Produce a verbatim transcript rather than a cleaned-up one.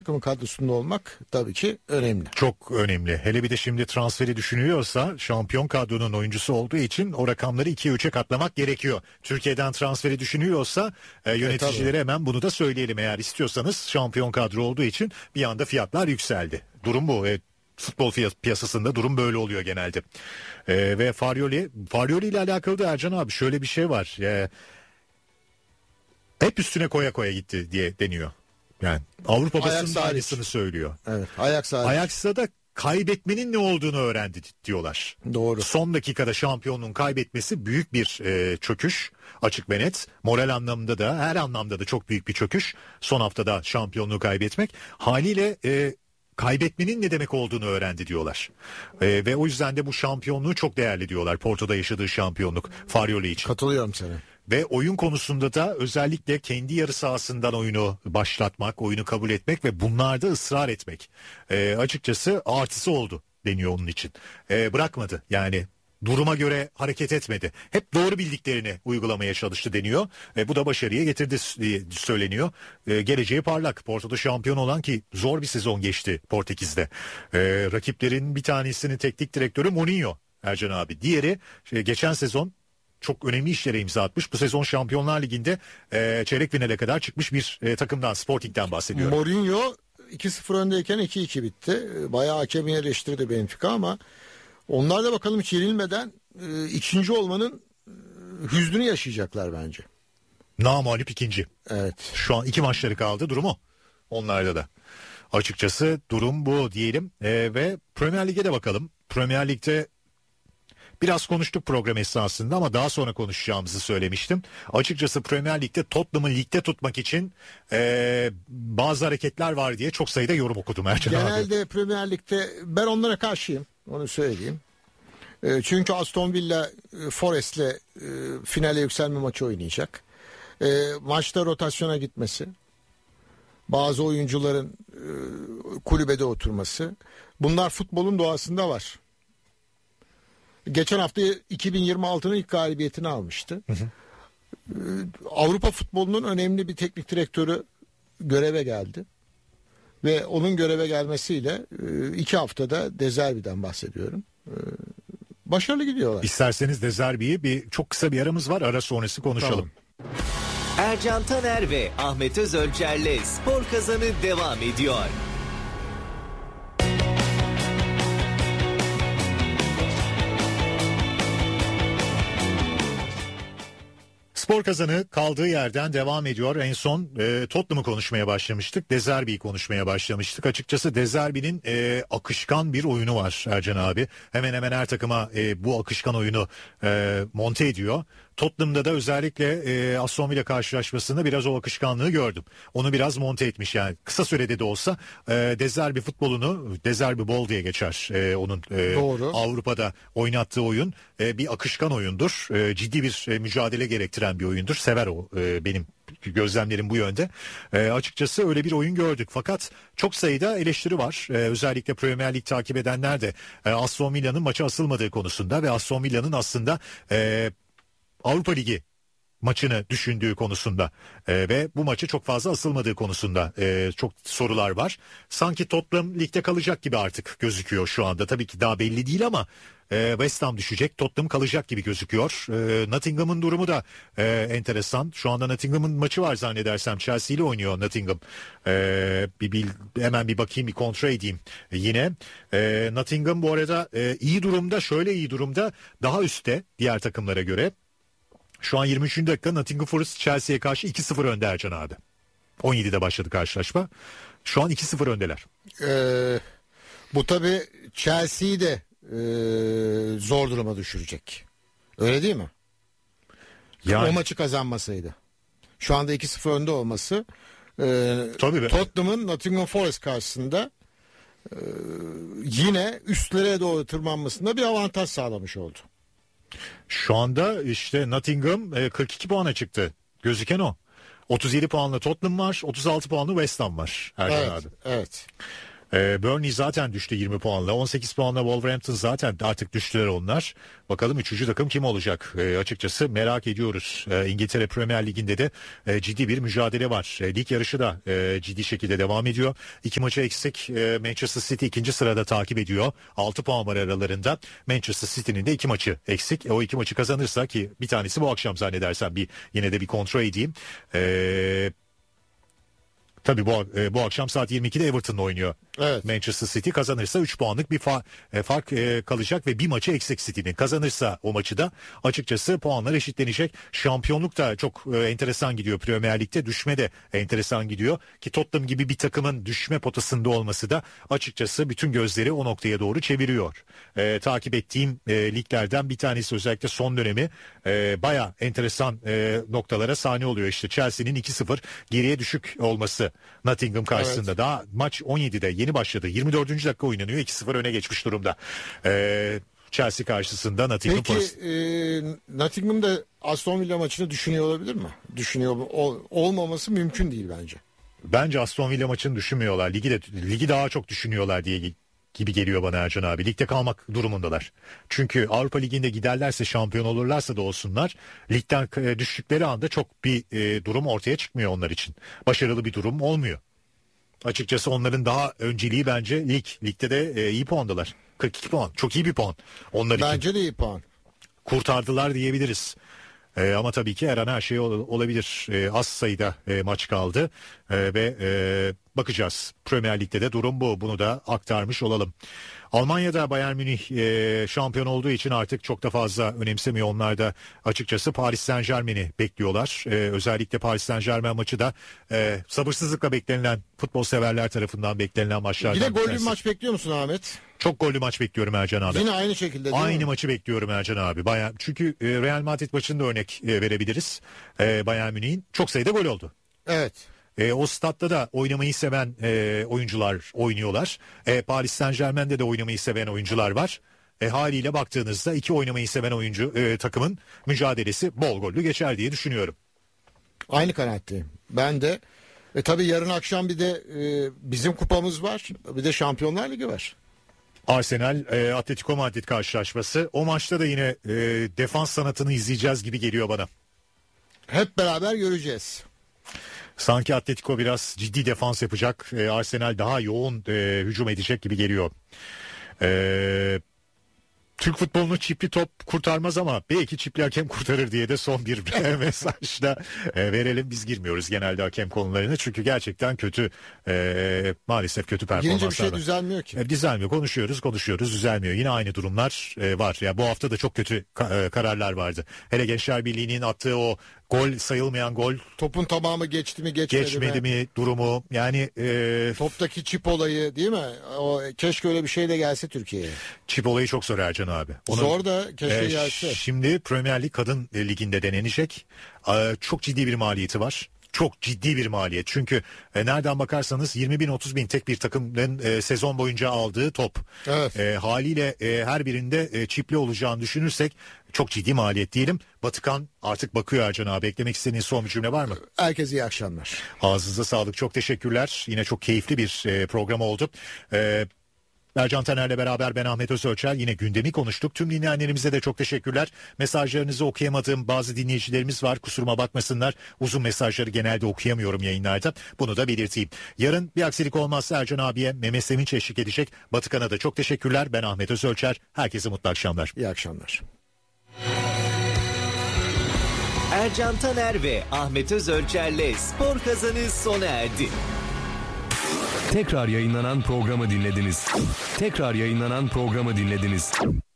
takımın kadrosunda olmak tabii ki önemli. Çok önemli. Hele bir de şimdi transferi düşünüyorsa şampiyon kadronun oyuncusu olduğu için o rakamları ikiye üçe katlamak gerekiyor. Türkiye'den transferi düşünüyorsa e, yöneticilere e, hemen bunu da söyleyelim. Eğer istiyorsanız şampiyon kadro olduğu için bir anda fiyatlar yükseldi. Durum bu. Evet. Futbol piyasasında durum böyle oluyor genelde. Ee, ve Farioli, Farioli ile alakalı da Ercan abi şöyle bir şey var. Ee, hep üstüne koya koya gitti diye deniyor. Yani Avrupa basını aynısını söylüyor. Evet, Ajax hariç. Ajax'ta da kaybetmenin ne olduğunu öğrendi diyorlar. Doğru. Son dakikada şampiyonluğun kaybetmesi büyük bir e, çöküş. Açık ve net. Moral anlamında da her anlamda da çok büyük bir çöküş. Son haftada şampiyonluğu kaybetmek. Haliyle e, kaybetmenin ne demek olduğunu öğrendi diyorlar. Ee, ve o yüzden de bu şampiyonluğu çok değerli diyorlar. Porto'da yaşadığı şampiyonluk Farioli için. Katılıyorum sana. Ve oyun konusunda da özellikle kendi yarı sahasından oyunu başlatmak, oyunu kabul etmek ve bunlarda ısrar etmek. Ee, açıkçası artısı oldu deniyor onun için. Ee, bırakmadı yani. Duruma göre hareket etmedi. Hep doğru bildiklerini uygulamaya çalıştı deniyor. E, bu da başarıya getirdi diye söyleniyor. E, geleceği parlak. Porto'da şampiyon olan ki zor bir sezon geçti Portekiz'de. E, rakiplerin bir tanesinin teknik direktörü Mourinho Ercan abi. Diğeri şey, geçen sezon çok önemli işlere imza atmış. Bu sezon Şampiyonlar Ligi'nde e, çeyrek finale kadar çıkmış bir e, takımdan, Sporting'den bahsediyorum. Mourinho iki sıfır öndeyken iki iki bitti. Bayağı hakemi eleştirdi Benfica ama onlar da bakalım hiç yenilmeden e, ikinci olmanın e, hüznünü yaşayacaklar bence. Namağlup ikinci. Evet. Şu an iki maçları kaldı durumu. Onlarda da. Açıkçası durum bu diyelim. E, ve Premier Lig'e de bakalım. Premier Lig'de biraz konuştuk program esnasında ama daha sonra konuşacağımızı söylemiştim. Açıkçası Premier Lig'de Tottenham'ı ligde tutmak için e, bazı hareketler var diye çok sayıda yorum okudum Ercan abi. Genelde Premier Lig'de ben onlara karşıyım. Onu söyleyeyim. E, çünkü Aston Villa e, Forest'le e, finale yükselme maçı oynayacak. E, maçta rotasyona gitmesi, bazı oyuncuların e, kulübede oturması, bunlar futbolun doğasında var. Geçen hafta iki bin yirmi altının ilk galibiyetini almıştı. Hı hı. E, Avrupa futbolunun önemli bir teknik direktörü göreve geldi. Ve onun göreve gelmesiyle iki haftada De Zerbi'den bahsediyorum. Başarılı gidiyorlar. İsterseniz De Zerbi'yi bir çok kısa bir aramız var. Ara sonrası konuşalım. Tamam. Ercan Taner ve Ahmet Özölçer'le Spor Kazanı devam ediyor. Spor Kazanı kaldığı yerden devam ediyor. En son e, Tottenham'ı konuşmaya başlamıştık. De Zerbi'yi konuşmaya başlamıştık. Açıkçası De Zerbi'nin e, akışkan bir oyunu var Ercan abi. Hemen hemen her takıma e, bu akışkan oyunu e, monte ediyor. Tottenham'da da özellikle e, Aston Villa karşılaşmasında biraz o akışkanlığı gördüm. Onu biraz monte etmiş yani. Kısa sürede de olsa e, De Zerbi futbolunu, De Zerbi Ball diye geçer e, onun e, Avrupa'da oynattığı oyun. E, bir akışkan oyundur. E, ciddi bir e, mücadele gerektiren bir oyundur. Sever o e, benim gözlemlerim bu yönde. E, açıkçası öyle bir oyun gördük. Fakat çok sayıda eleştiri var. E, özellikle Premier Lig takip edenler de e, Aston Villa'nın maça asılmadığı konusunda ve Aston Villa'nın aslında e, Avrupa Ligi maçını düşündüğü konusunda e, ve bu maçı çok fazla asılmadığı konusunda e, çok sorular var. Sanki Tottenham ligde kalacak gibi artık gözüküyor şu anda. Tabii ki daha belli değil ama e, West Ham düşecek, Tottenham kalacak gibi gözüküyor. E, Nottingham'ın durumu da e, enteresan. Şu anda Nottingham'ın maçı var zannedersem. Chelsea ile oynuyor Nottingham. E, bir, bir hemen bir bakayım, bir kontrol edeyim e, yine. E, Nottingham bu arada e, iyi durumda, şöyle iyi durumda, daha üstte diğer takımlara göre. Şu an yirmi üçüncü dakika Nottingham Forest Chelsea'ye karşı iki sıfır önde Ercan abi. on yedide başladı karşılaşma. Şu an iki sıfır öndeler. Ee, bu tabii Chelsea'yi de e, zor duruma düşürecek. Öyle değil mi? Yani, o maçı kazanmasaydı. Şu anda iki sıfır önde olması e, Tottenham'ın Nottingham Forest karşısında e, yine üstlere doğru tırmanmasında bir avantaj sağlamış oldu. Şu anda işte Nottingham kırk iki puana çıktı. Gözüken o. otuz yedi puanlı Tottenham var. otuz altı puanlı West Ham var. Evet, abi. Evet. Ee, Burnley zaten düştü yirmi puanla. on sekiz puanla Wolverhampton zaten artık düştüler onlar. Bakalım üçüncü takım kim olacak? Ee, açıkçası merak ediyoruz. Ee, İngiltere Premier Ligi'nde de e, ciddi bir mücadele var. E, lig yarışı da e, ciddi şekilde devam ediyor. İki maçı eksik. E, Manchester City ikinci sırada takip ediyor. altı puan var aralarında. Manchester City'nin de iki maçı eksik. E, o iki maçı kazanırsa, ki bir tanesi bu akşam zannedersem, bir yine de bir kontrol edeyim. Eee Tabii bu e, bu akşam saat yirmi ikide Everton'la oynuyor. Evet. Manchester City kazanırsa üç puanlık bir fa- e, fark e, kalacak ve bir maçı eksik City'nin. Kazanırsa o maçı da açıkçası puanlar eşitlenecek. Şampiyonluk da çok e, enteresan gidiyor Premier Lig'de. Düşme de enteresan gidiyor. Ki Tottenham gibi bir takımın düşme potasında olması da açıkçası bütün gözleri o noktaya doğru çeviriyor. E, takip ettiğim e, liglerden bir tanesi, özellikle son dönemi e, baya enteresan e, noktalara sahne oluyor. İşte Chelsea'nin iki sıfır geriye düşük olması Nottingham karşısında. Evet. Daha maç on yedide yeni başladı. yirmi dördüncü dakika oynanıyor. iki sıfır öne geçmiş durumda. Ee, Chelsea karşısında Nottingham Peki Forest. e, Nottingham da Aston Villa maçını düşünüyor olabilir mi? Düşünüyor ol, olmaması mümkün değil bence. Bence Aston Villa maçını düşünmüyorlar. Ligi de ligi daha çok düşünüyorlar diye gibi geliyor bana Ercan abi. Ligde kalmak durumundalar. Çünkü Avrupa Ligi'nde giderlerse, şampiyon olurlarsa da olsunlar, ligden düştükleri anda çok bir e, durum ortaya çıkmıyor onlar için. Başarılı bir durum olmuyor. Açıkçası onların daha önceliği bence lig. Ligde de e, iyi puandalar. kırk iki puan. Çok iyi bir puan. Onlar için. Bence de iyi puan. Kurtardılar diyebiliriz. Ee, ama tabii ki her an her şey ol- olabilir. Ee, az sayıda e, maç kaldı ee, ve e, bakacağız. Premier Lig'de de durum bu. Bunu da aktarmış olalım. Almanya'da Bayern Münih e, şampiyon olduğu için artık çok da fazla önemsemiyor. Onlar da açıkçası Paris Saint-Germain'i bekliyorlar. E, özellikle Paris Saint-Germain maçı da e, sabırsızlıkla beklenilen, futbol severler tarafından beklenilen maçlardan. Yine gollü bir bir maç bekliyor musun Ahmet? Çok gollü maç bekliyorum Ercan abi. Yine aynı şekilde değil Aynı mi? maçı bekliyorum Ercan abi. Bayern, çünkü e, Real Madrid maçında örnek e, verebiliriz. E, Bayern Münih'in çok sayıda gol oldu. Evet. E, o statta da oynamayı seven e, oyuncular oynuyorlar. E, Paris Saint-Germain'de de oynamayı seven oyuncular var. E, haliyle baktığınızda iki oynamayı seven oyuncu e, takımın mücadelesi bol gollü geçer diye düşünüyorum. Aynı kanaatteyim. Ben de. E tabii yarın akşam bir de e, bizim kupamız var. Bir de Şampiyonlar Ligi var. Arsenal e, Atletico Madrid karşılaşması. O maçta da yine e, defans sanatını izleyeceğiz gibi geliyor bana. Hep beraber göreceğiz. Sanki Atletico biraz ciddi defans yapacak. E, Arsenal daha yoğun e, hücum edecek gibi geliyor. Eee Türk futbolunu çipli top kurtarmaz ama belki çipli hakem kurtarır diye de son bir mesajla e, verelim. Biz girmiyoruz genelde hakem konularına çünkü gerçekten kötü, e, maalesef kötü performanslar. Girince bir şey düzelmiyor ki. E, düzelmiyor. Konuşuyoruz, konuşuyoruz, düzelmiyor. Yine aynı durumlar e, var. Ya bu hafta da çok kötü ka- e, kararlar vardı. Hele Gençler Birliği'nin attığı o gol, sayılmayan gol. Topun tamamı geçti mi geçmedi, geçmedi mi? mi durumu. Yani e, toptaki çip olayı değil mi? O keşke öyle bir şey de gelse Türkiye'ye. Çip olayı çok zor Ercan abi. Onun, zor da keşke e, gelse. Şimdi Premier Lig Kadın Ligi'nde denenecek. E, çok ciddi bir maliyeti var. Çok ciddi bir maliyet. Çünkü e, nereden bakarsanız yirmi bin otuz bin tek bir takımın e, sezon boyunca aldığı top. Evet. E, haliyle e, her birinde e, çipli olacağını düşünürsek çok ciddi maliyet diyelim. Batıkan artık bakıyor Ercan abi. Eklemek istediğiniz son bir cümle var mı? Herkese iyi akşamlar. Ağzınıza sağlık. Çok teşekkürler. Yine çok keyifli bir e, program oldu. E, Ercan Taner'le beraber ben Ahmet Özölçer, yine gündemi konuştuk. Tüm dinleyenlerimize de çok teşekkürler. Mesajlarınızı okuyamadığım bazı dinleyicilerimiz var. Kusuruma bakmasınlar. Uzun mesajları genelde okuyamıyorum yayınlarda. Bunu da belirteyim. Yarın bir aksilik olmazsa Ercan abiye Mehmet Sevinç eşlik edecek. Batıkan'a da çok teşekkürler. Ben Ahmet Özölçer. Herkese mutlu akşamlar. İyi akşamlar. Ercan Taner ve Ahmet Özölçer'le Spor Kazanı sona erdi. Tekrar yayınlanan programı dinlediniz. Tekrar yayınlanan programı dinlediniz.